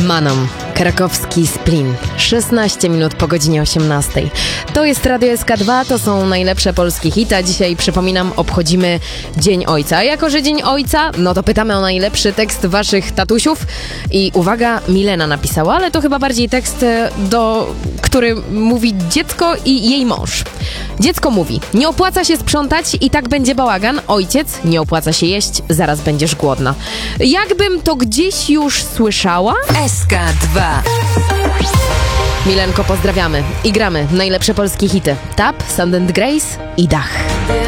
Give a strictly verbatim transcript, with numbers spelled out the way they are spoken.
Manom, krakowski Splin. szesnaście minut po godzinie osiemnastej. To jest Radio S K dwa, to są najlepsze polskie hity. Dzisiaj, przypominam, obchodzimy Dzień Ojca. A jako, że Dzień Ojca, no to pytamy o najlepszy tekst waszych tatusiów. I uwaga, Milena napisała, ale to chyba bardziej tekst, do, który mówi dziecko i jej mąż. Dziecko mówi: nie opłaca się sprzątać i tak będzie bałagan. Ojciec: nie opłaca się jeść, zaraz będziesz głodna. Jakbym to gdzieś już słyszała? S K dwa. Milenko, pozdrawiamy i gramy najlepsze polskie hity. Tap, Sand and Grace i Dach.